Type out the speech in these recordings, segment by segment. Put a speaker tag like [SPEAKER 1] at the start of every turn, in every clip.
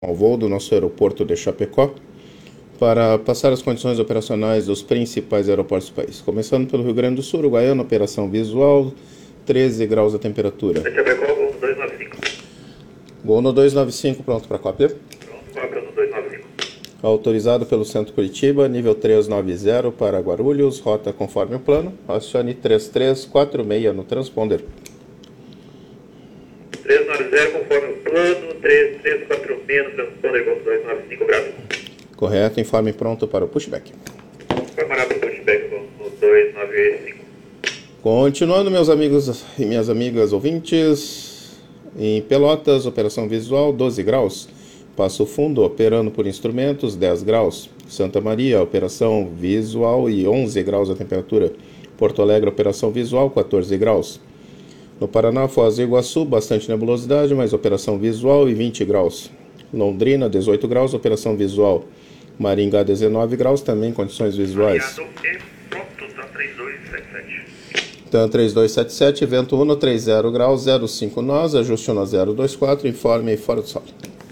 [SPEAKER 1] ao voo do nosso aeroporto de Chapecó para passar as condições operacionais dos principais aeroportos do país. Começando pelo Rio Grande do Sul, Uruguaiana, operação visual, 13 graus a temperatura.
[SPEAKER 2] Chapecó, voo no 295.
[SPEAKER 1] Voo no 295, pronto para cópia.
[SPEAKER 2] Pronto, cópia no 295.
[SPEAKER 1] Autorizado pelo Centro Curitiba, nível 390 para Guarulhos, rota conforme o plano. Acione 3346 no transponder.
[SPEAKER 2] 390 conforme o plano, 3346 no transponder, voo no 295, graças.
[SPEAKER 1] Correto, informe pronto para o pushback.
[SPEAKER 2] Vai parar para o pushback, voo no 295.
[SPEAKER 1] Continuando, meus amigos e minhas amigas ouvintes, em Pelotas, operação visual, 12 graus. Passo Fundo, operando por instrumentos, 10 graus. Santa Maria, operação visual e 11 graus a temperatura. Porto Alegre, operação visual, 14 graus. No Paraná, Foz do Iguaçu, bastante nebulosidade, mas operação visual e 20 graus. Londrina, 18 graus, operação visual. Maringá, 19 graus, também condições visuais.
[SPEAKER 2] Pronto, tá 3277.
[SPEAKER 1] TAM 3277, vento 1 no 30 graus, 05 nós, ajuste no 024, informe fora do solo.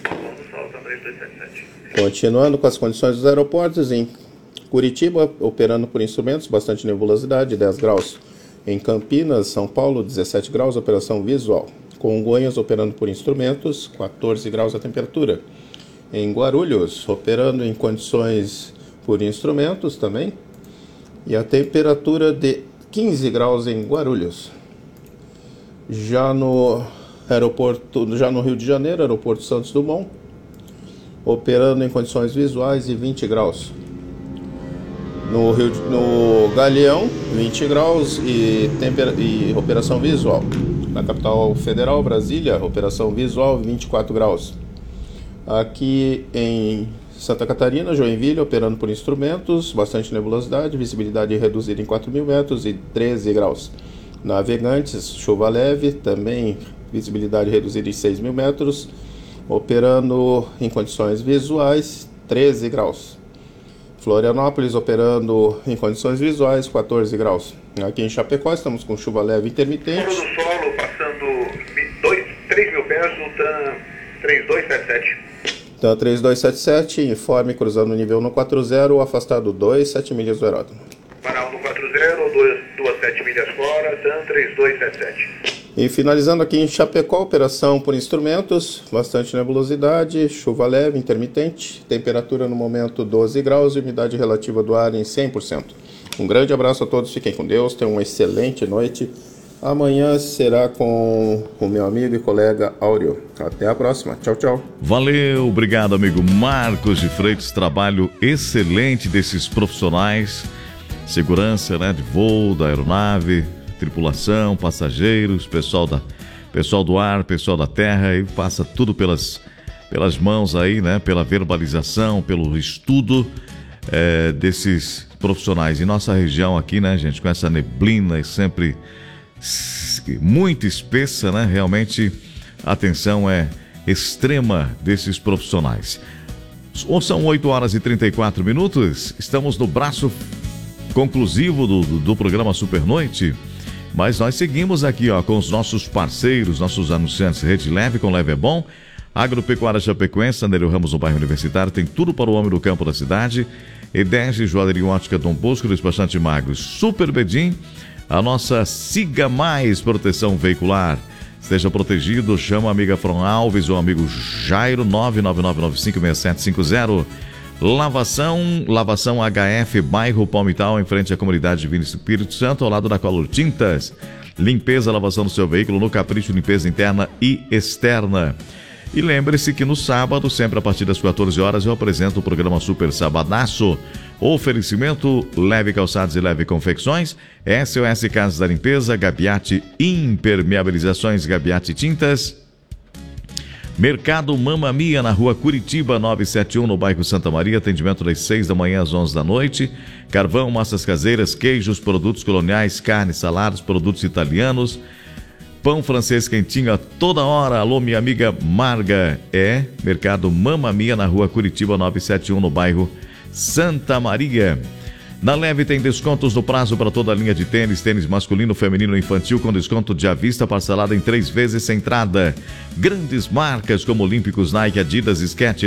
[SPEAKER 1] Continuando com as condições dos aeroportos, em Curitiba, operando por instrumentos, bastante nebulosidade, 10 graus. Em Campinas, São Paulo, 17 graus, operação visual. Congonhas, operando por instrumentos, 14 graus a temperatura. Em Guarulhos, operando em condições por instrumentos também, e a temperatura de 15 graus em Guarulhos. Já no Rio de Janeiro, aeroporto Santos Dumont, operando em condições visuais e 20 graus. No Galeão, 20 graus e operação visual. Na capital federal, Brasília, operação visual, 24 graus. Aqui em Santa Catarina, Joinville, operando por instrumentos, bastante nebulosidade, visibilidade reduzida em 4.000 metros e 13 graus. Navegantes, chuva leve, também visibilidade reduzida em 6.000 metros, operando em condições visuais, 13 graus. Florianópolis, operando em condições visuais, 14 graus. Aqui em Chapecó, estamos com chuva leve intermitente.
[SPEAKER 2] Solo do solo, passando 3.000 pés, no TAM 3277.
[SPEAKER 1] TAM 3277, informe cruzando o nível no 40, afastado 2,7 milhas do aeródromo.
[SPEAKER 2] Parar no 40, 2,7 milhas fora, TAM 3277.
[SPEAKER 1] E finalizando aqui em Chapecó, operação por instrumentos, bastante nebulosidade, chuva leve, intermitente, temperatura no momento 12 graus e umidade relativa do ar em 100%. Um grande abraço a todos, fiquem com Deus, tenham uma excelente noite. Amanhã será com o meu amigo e colega Áureo. Até a próxima. Tchau, tchau.
[SPEAKER 3] Valeu, obrigado, amigo Marcos de Freitas. Trabalho excelente desses profissionais. Segurança, né, de voo, da aeronave, tripulação, passageiros, pessoal do ar, pessoal da terra, e passa tudo pelas mãos aí, né, pela verbalização, pelo estudo desses profissionais. E nossa região aqui, né, gente, com essa neblina sempre muito espessa, né? Realmente a atenção é extrema desses profissionais. São 8 horas e 34 minutos, estamos no braço conclusivo do programa Supernoite, mas nós seguimos aqui, com os nossos parceiros, nossos anunciantes. Rede Leve, com Leve é Bom, Agropecuária Chapecoense, Sandero Ramos no bairro Universitário, tem tudo para o homem do campo da cidade. E10, Joalheria Ótica Dom Bosco, Despachante Magros, Super Bedim, a nossa Siga Mais Proteção Veicular. Esteja protegido, chama a amiga Fron Alves ou amigo Jairo, 999956750. Lavação HF, bairro Palmital, em frente à comunidade Divino Espírito Santo, ao lado da Color Tintas. Limpeza, lavação do seu veículo no Capricho, limpeza interna e externa. E lembre-se que no sábado, sempre a partir das 14 horas, eu apresento o programa Super Sabadaço. Oferecimento Leve Calçados e Leve Confecções, SOS Casas da Limpeza, Gabiati Impermeabilizações, Gabiati Tintas. Mercado Mamma Mia, na rua Curitiba 971, no bairro Santa Maria, atendimento das 6 da manhã às 11 da noite. Carvão, massas caseiras, queijos, produtos coloniais, carnes, saladas, produtos italianos. Pão francês quentinho a toda hora. Alô, minha amiga Marga. Mercado Mamma Mia, na rua Curitiba 971, no bairro Santa Maria. Na Leve tem descontos no prazo para toda a linha de tênis, tênis masculino, feminino e infantil, com desconto de à vista parcelado em 3 vezes sem entrada. Grandes marcas como Olímpicos, Nike, Adidas, Skechers,